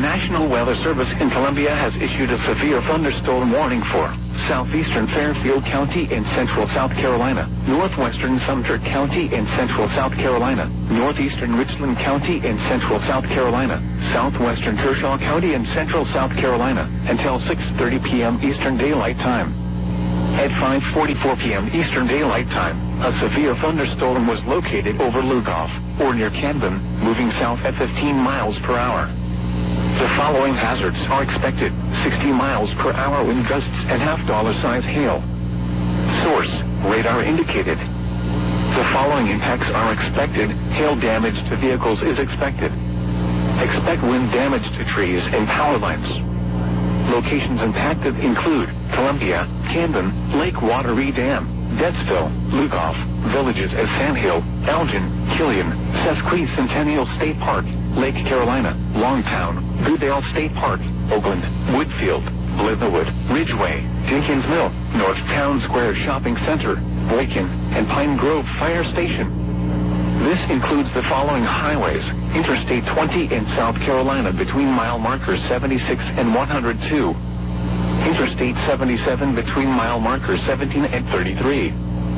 National Weather Service in Columbia has issued a severe thunderstorm warning for southeastern Fairfield County in central South Carolina, northwestern Sumter County in central South Carolina, northeastern Richland County in central South Carolina, southwestern Kershaw County in central South Carolina, until 6:30 p.m. Eastern Daylight Time. At 5:44 p.m. Eastern Daylight Time, a severe thunderstorm was located over Lugoff, or near Camden, moving south at 15 miles per hour. The following hazards are expected: 60 miles per hour wind gusts and $half size hail. Source: radar indicated. The following impacts are expected: hail damage to vehicles is expected. Expect wind damage to trees and power lines. Locations impacted include Columbia, Camden, Lake Wateree Dam, Dettsville, Lugoff, villages as Sandhill, Elgin, Killian, Sesquicentennial State Park, Lake Carolina, Longtown, Goodale State Park, Oakland, Woodfield, Blitherwood, Ridgeway, Jenkins Mill, North Town Square Shopping Center, Boykin, and Pine Grove Fire Station. This includes the following highways: Interstate 20 in South Carolina between mile markers 76 and 102. Interstate 77 between mile markers 17 and 33.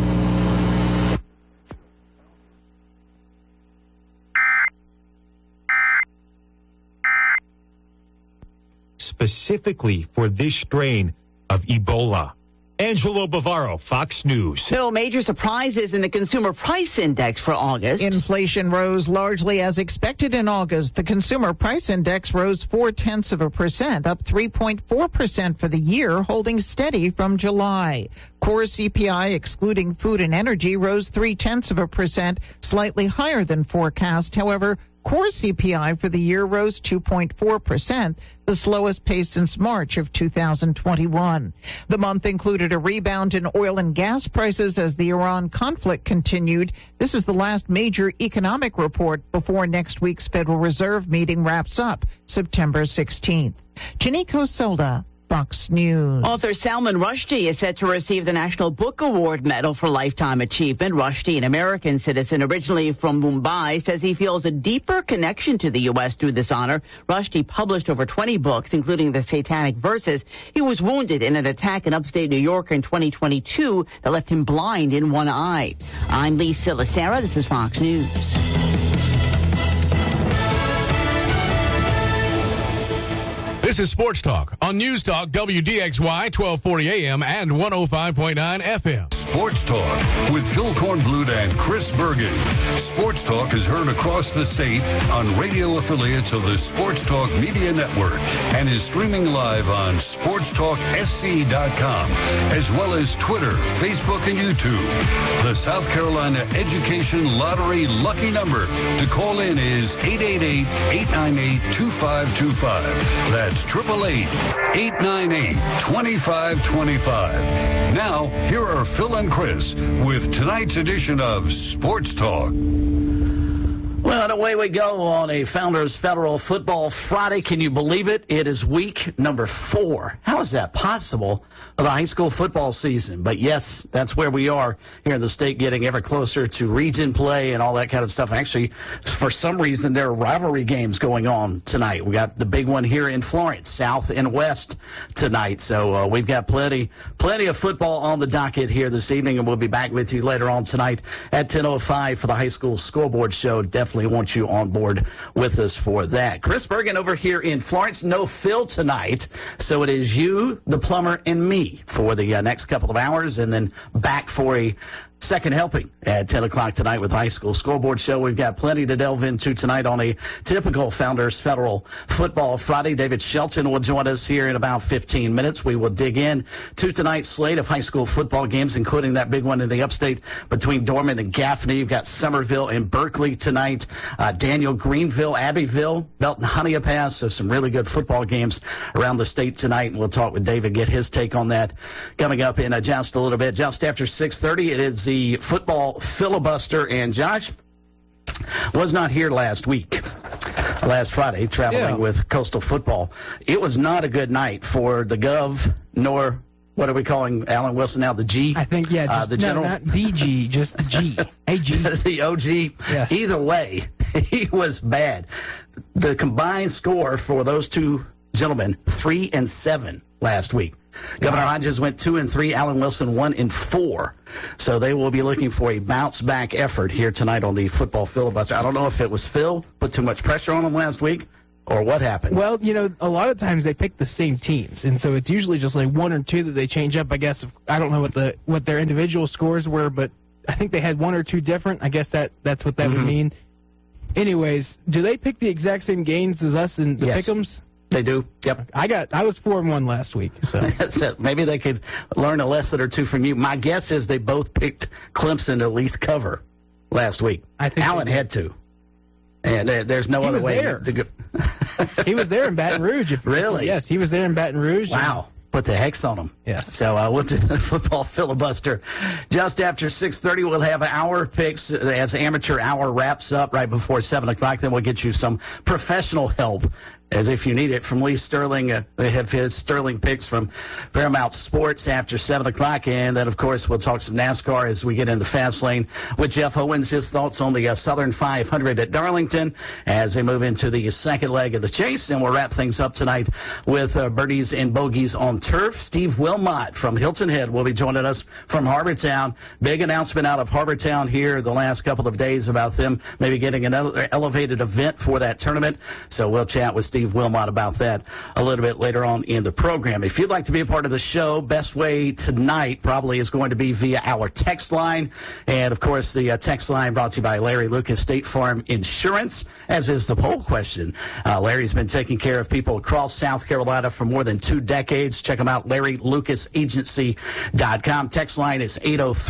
Specifically for this strain of Ebola. Angelo Bavaro, Fox News. No major surprises in the consumer price index for August. Inflation rose largely as expected in August. The consumer price index rose 0.4%, up 3.4% for the year, holding steady from July. Core CPI, excluding food and energy, rose 0.3%, slightly higher than forecast. However, core CPI for the year rose 2.4%, the slowest pace since March of 2021. The month included a rebound in oil and gas prices as the Iran conflict continued. This is the last major economic report before next week's Federal Reserve meeting wraps up September 16th. Janiko Solda, Fox News. Author Salman Rushdie is set to receive the National Book Award Medal for Lifetime Achievement. Rushdie, an American citizen originally from Mumbai, says he feels a deeper connection to the U.S. through this honor. Rushdie published over 20 books, including The Satanic Verses. He was wounded in an attack in upstate New York in 2022 that left him blind in one eye. I'm Lee Silasera. This is Fox News. This is Sports Talk on News Talk WDXY 1240 AM and 105.9 FM. Sports Talk with Phil Kornblut and Chris Bergen. Sports Talk is heard across the state on radio affiliates of the Sports Talk Media Network and is streaming live on sportstalksc.com as well as Twitter, Facebook, and YouTube. The South Carolina Education Lottery lucky number to call in is 888-898-2525. That's 888-898-2525. Now, here are Phil and Chris with tonight's edition of Sports Talk. Well, and away we go on a Founders Federal Football Friday. Can you believe it? It is week number 4. How is that possible of the high school football season? But yes, that's where we are here in the state, getting ever closer to region play and all that kind of stuff. Actually, for some reason, there are rivalry games going on tonight. We got the big one here in Florence, South and West tonight. So we've got plenty of football on the docket here this evening, and we'll be back with you later on tonight at 10:05 for the high school scoreboard show. Definitely want you on board with us for that. Chris Bergen over here in Florence. No Phil tonight, so it is you, the plumber, and me for the next couple of hours, and then back for a second helping at 10 o'clock tonight with High School Scoreboard Show. We've got plenty to delve into tonight on a typical Founders Federal Football Friday. David Shelton will join us here in about 15 minutes. We will dig in to tonight's slate of high school football games, including that big one in the upstate between Dorman and Gaffney. You've got Somerville and Berkeley tonight, Daniel, Greenville, Abbeville, Belton, Honeypass. So some really good football games around the state tonight, and we'll talk with David, get his take on that coming up in just a little bit. Just after 6:30, it is the football filibuster, and Josh was not here last Friday, traveling with Coastal Football. It was not a good night for the Gov, nor what are we calling Alan Wilson now, the G? I think, yeah, just, the general, not the G, just the G. Hey, G. The OG. Yes. Either way, he was bad. the combined score for those two gentlemen, 3-7 last week. Governor Hodges went 2-3. Allen Wilson 1-4. So they will be looking for a bounce-back effort here tonight on the football filibuster. I don't know if it was Phil put too much pressure on them last week or what happened. Well, a lot of times they pick the same teams, and so it's usually just like one or two that they change up. I guess I don't know what their individual scores were, but I think they had one or two different. I guess that's what that would mean. Anyways, do they pick the exact same games as us in the Pick'ems? They do. Yep. I was 4-1 last week. So that's it. Maybe they could learn a lesson or two from you. My guess is they both picked Clemson to at least cover last week. I think Allen had to, and there's no other way to go. He was there in Baton Rouge. Really? Yes, he was there in Baton Rouge. Wow. Put the hex on them. Yes. So we'll do the football filibuster just after 6:30. We'll have our picks as amateur hour wraps up right before 7 o'clock. Then we'll get you some professional help, as if you need it, from Lee Sterling. We have his Sterling picks from Paramount Sports after 7 o'clock. And then, of course, we'll talk some NASCAR as we get in the fast lane with Jeff Owens, his thoughts on the Southern 500 at Darlington as they move into the second leg of the chase. And we'll wrap things up tonight with birdies and bogeys on turf. Steve Wilmot from Hilton Head will be joining us from Harbortown. Big announcement out of Harbortown here the last couple of days about them maybe getting another elevated event for that tournament. So we'll chat with Steve Wilmot about that a little bit later on in the program. If you'd like to be a part of the show, best way tonight probably is going to be via our text line. And, of course, the text line brought to you by Larry Lucas State Farm Insurance, as is the poll question. Larry's been taking care of people across South Carolina for more than 2 decades. Check him out, LarryLucasAgency.com. Text line is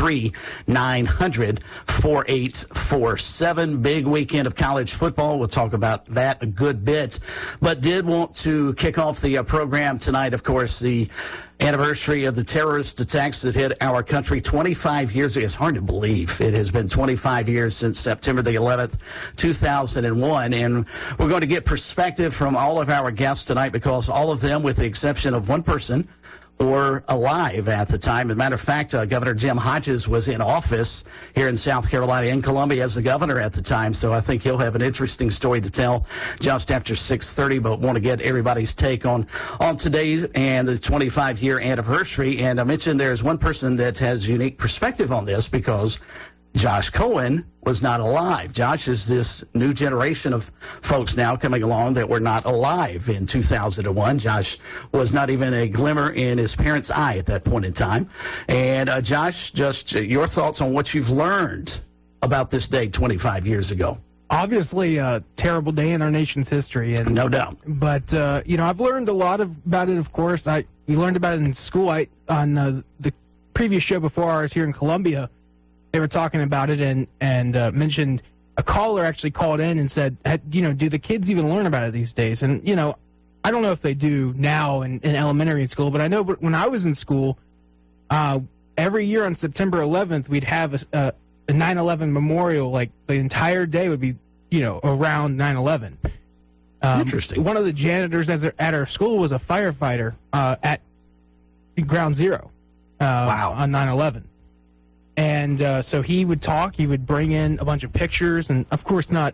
803-900-4847. Big weekend of college football. We'll talk about that a good bit. But did want to kick off the program tonight, of course, the anniversary of the terrorist attacks that hit our country 25 years ago. It's hard to believe. It has been 25 years since September the 11th, 2001. And we're going to get perspective from all of our guests tonight because all of them, with the exception of one person, were alive at the time. As a matter of fact, Governor Jim Hodges was in office here in South Carolina, in Columbia, as the governor at the time. So I think he'll have an interesting story to tell just after 6:30. But want to get everybody's take on today's and the 25-year anniversary. And I mentioned there's one person that has unique perspective on this because Josh Cohen was not alive. Josh is this new generation of folks now coming along that were not alive in 2001. Josh was not even a glimmer in his parents' eye at that point in time. And Josh, just your thoughts on what you've learned about this day 25 years ago. Obviously, a terrible day in our nation's history. And, no doubt. But, I've learned a lot about it, of course. We learned about it in school. On the previous show before ours here in Columbia, they were talking about it and mentioned a caller actually called in and said, do the kids even learn about it these days? And, I don't know if they do now in elementary school, but I know when I was in school, every year on September 11th, we'd have a 9/11 memorial. Like the entire day would be, around 9/11. Interesting. One of the janitors at our school was a firefighter at Ground Zero on 9/11. And so he would talk. He would bring in a bunch of pictures, and of course not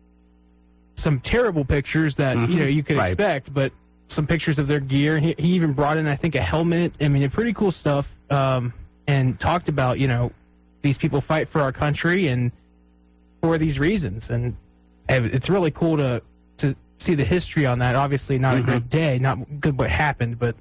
some terrible pictures that you could expect, but some pictures of their gear. He even brought in, I think, a helmet. I mean, pretty cool stuff. And talked about these people fight for our country and for these reasons. And it's really cool to see the history on that. Obviously, not a great day, not good what happened, but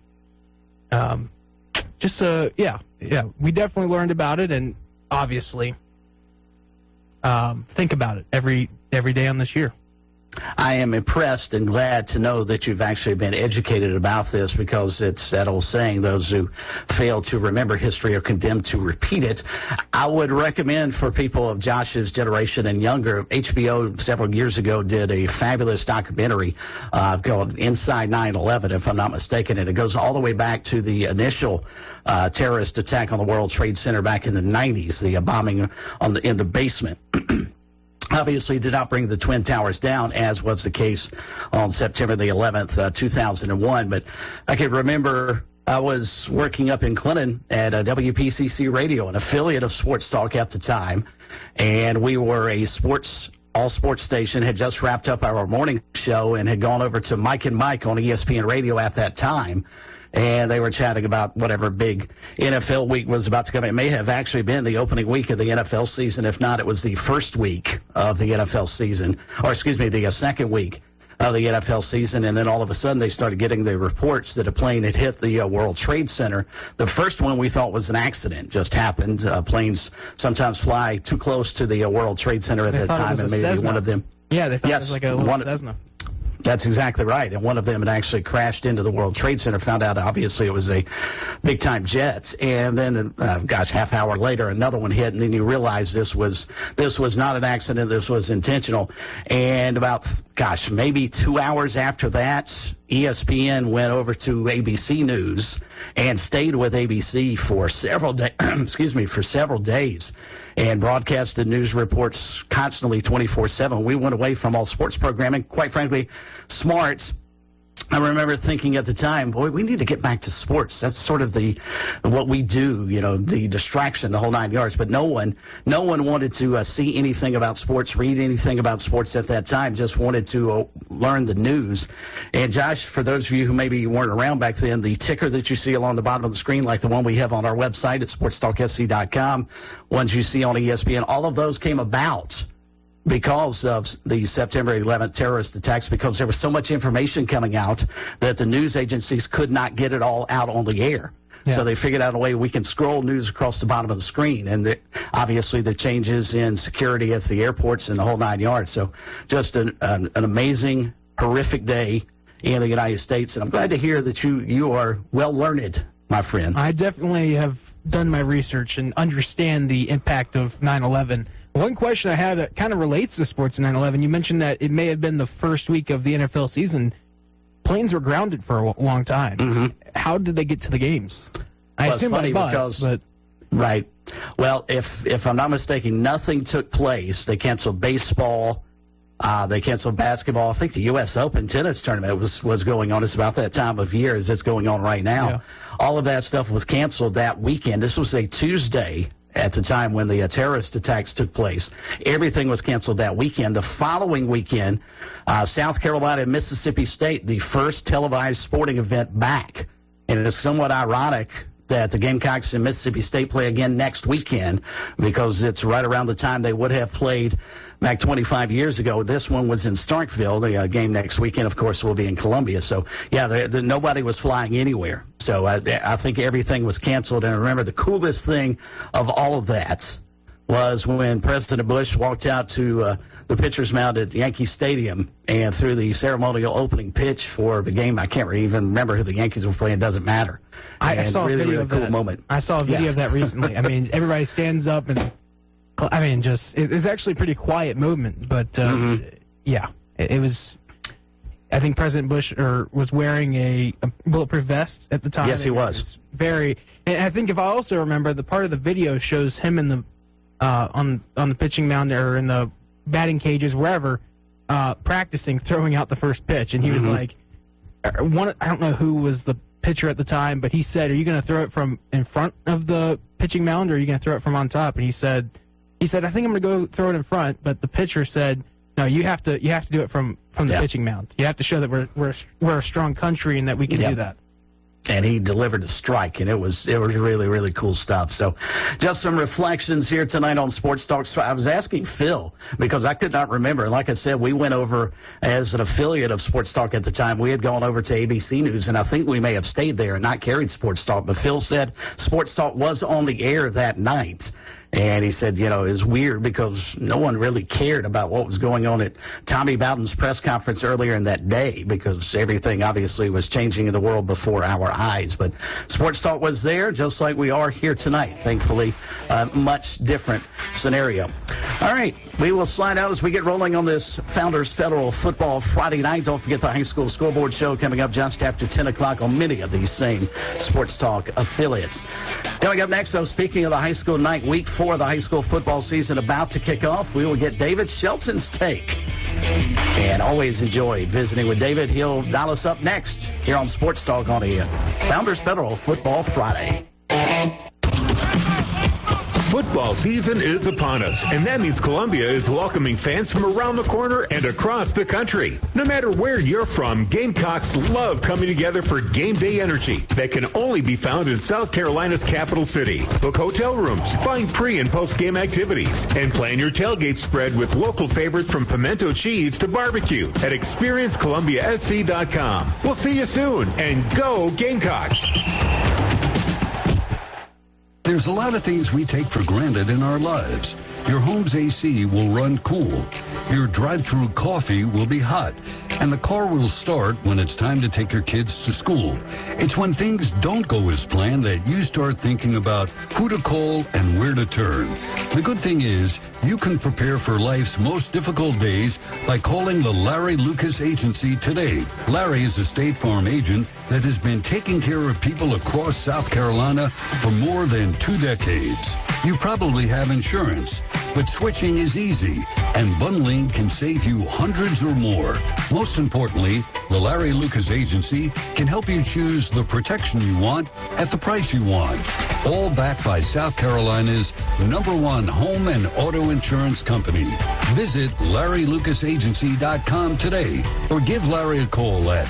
we definitely learned about it, and obviously think about it every day on this year. I am impressed and glad to know that you've actually been educated about this, because it's that old saying, those who fail to remember history are condemned to repeat it. I would recommend for people of Josh's generation and younger, HBO several years ago did a fabulous documentary called Inside 9/11, if I'm not mistaken, and it goes all the way back to the initial terrorist attack on the World Trade Center back in the 90s, the bombing in the basement. Obviously did not bring the Twin Towers down, as was the case on September the 11th, 2001. But I can remember I was working up in Clinton at WPCC Radio, an affiliate of Sports Talk at the time, and we were a sports All Sports Station, had just wrapped up our morning show and had gone over to Mike and Mike on ESPN Radio at that time. And they were chatting about whatever big NFL week was about to come. It may have actually been the opening week of the NFL season. If not, it was the first week of the NFL season, or excuse me, the second week of the NFL season. And then all of a sudden they started getting the reports that a plane had hit the World Trade Center. The first one we thought was an accident, just happened. Planes sometimes fly too close to the World Trade Center at that time, and maybe Cessna. one of them. Yeah, they thought it was like a little Cessna. That's exactly right. And one of them had actually crashed into the World Trade Center, found out obviously it was a big-time jet. And then, half hour later, another one hit, and then you realize this was not an accident, this was intentional. And about, maybe 2 hours after that, ESPN went over to ABC News and stayed with ABC for several days and broadcasted news reports constantly 24/7. We went away from all sports programming, quite frankly, smart. I remember thinking at the time, boy, we need to get back to sports. That's sort of what we do, the distraction, the whole 9 yards. But no one wanted to see anything about sports, read anything about sports at that time. Just wanted to learn the news. And Josh, for those of you who maybe weren't around back then, the ticker that you see along the bottom of the screen, like the one we have on our website at sportstalksc.com, ones you see on ESPN, all of those came about because of the September 11th terrorist attacks, because there was so much information coming out that the news agencies could not get it all out on the air. Yeah. So they figured out a way we can scroll news across the bottom of the screen. And obviously the changes in security at the airports and the whole 9 yards. So just an amazing, horrific day in the United States. And I'm glad to hear that you are well learned, my friend. I definitely have done my research and understand the impact of 9/11. One question I have that kind of relates to sports in 9/11, you mentioned that it may have been the first week of the NFL season. Planes were grounded for a long time. Mm-hmm. How did they get to the games? I assume by bus, but... Right. Well, if I'm not mistaken, nothing took place. They canceled baseball. They canceled basketball. I think the U.S. Open tennis tournament was going on. It's about that time of year as it's going on right now. Yeah. All of that stuff was canceled that weekend. This was a Tuesday at the time when the terrorist attacks took place. Everything was canceled that weekend. The following weekend, South Carolina and Mississippi State, the first televised sporting event back. And it is somewhat ironic that the Gamecocks and Mississippi State play again next weekend, because it's right around the time they would have played back 25 years ago. This one was in Starkville. The game next weekend, of course, will be in Columbia. So, yeah, nobody was flying anywhere. So I think everything was canceled. And I remember the coolest thing of all of that was when President Bush walked out to the pitcher's mound at Yankee Stadium and threw the ceremonial opening pitch for the game. I can't even remember who the Yankees were playing. Doesn't matter. I saw really, a video really of cool that. Moment. I saw a video of that recently. I mean, everybody stands up and, it's actually a pretty quiet movement. But, yeah, it was... I think President Bush was wearing a bulletproof vest at the time. Yes, he was. Very... And I think if I also remember, the part of the video shows him in the on the pitching mound or in the batting cages, wherever, practicing throwing out the first pitch. And he was like, I don't know who was the pitcher at the time, but he said, "Are you going to throw it from in front of the pitching mound, or are you going to throw it from on top?" And he said, "I think I'm going to go throw it in front." But the pitcher said, "No, you have to do it from the pitching mound. You have to show that we're a strong country and that we can do that." And he delivered a strike, and it was really, really cool stuff. So just some reflections here tonight on Sports Talk. So I was asking Phil, because I could not remember. Like I said, we went over as an affiliate of Sports Talk at the time. We had gone over to ABC News, and I think we may have stayed there and not carried Sports Talk. But Phil said Sports Talk was on the air that night. And he said, it was weird because no one really cared about what was going on at Tommy Bowden's press conference earlier in that day, because everything obviously was changing in the world before our eyes. But Sports Talk was there, just like we are here tonight. Thankfully, much different scenario. All right, we will slide out as we get rolling on this Founders Federal Football Friday night. Don't forget the high school scoreboard show coming up just after 10 o'clock on many of these same Sports Talk affiliates. Coming up next, though, speaking of the high school night, week 4 of the high school football season about to kick off, we will get David Shelton's take. And always enjoy visiting with David. He'll dial us up next here on Sports Talk on the Founders Federal Football Friday. Football Football season is upon us, and that means Columbia is welcoming fans from around the corner and across the country. No matter where you're from, Gamecocks love coming together for game day energy that can only be found in South Carolina's capital city. Book hotel rooms, find pre- and post-game activities, and plan your tailgate spread with local favorites from pimento cheese to barbecue at ExperienceColumbiaSC.com. We'll see you soon, and go Gamecocks! There's a lot of things we take for granted in our lives. Your home's AC will run cool. Your drive-through coffee will be hot. And the car will start when it's time to take your kids to school. It's when things don't go as planned that you start thinking about who to call and where to turn. The good thing is, you can prepare for life's most difficult days by calling the Larry Lucas Agency today. Larry is a State Farm agent that has been taking care of people across South Carolina for more than 2 decades. You probably have insurance, but switching is easy, and bundling can save you hundreds or more. Most importantly, the Larry Lucas Agency can help you choose the protection you want at the price you want. All backed by South Carolina's #1 home and auto insurance company. Visit LarryLucasAgency.com today or give Larry a call at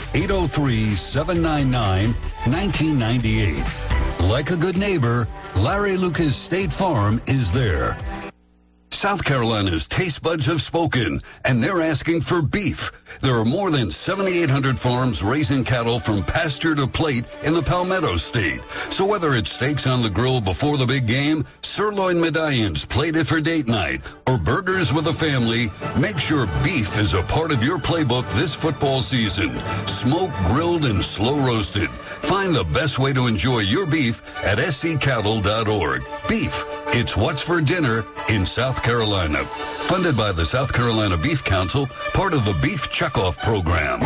803-799-1998. Like a good neighbor, Larry Lucas State Farm is there. South Carolina's taste buds have spoken, and they're asking for beef. There are more than 7,800 farms raising cattle from pasture to plate in the Palmetto State. So whether it's steaks on the grill before the big game, sirloin medallions plated for date night, or burgers with a family, make sure beef is a part of your playbook this football season. Smoked, grilled, and slow roasted. Find the best way to enjoy your beef at scattle.org. Beef, it's what's for dinner in South Carolina. Funded by the South Carolina Beef Council, part of the Beef Checkoff Program.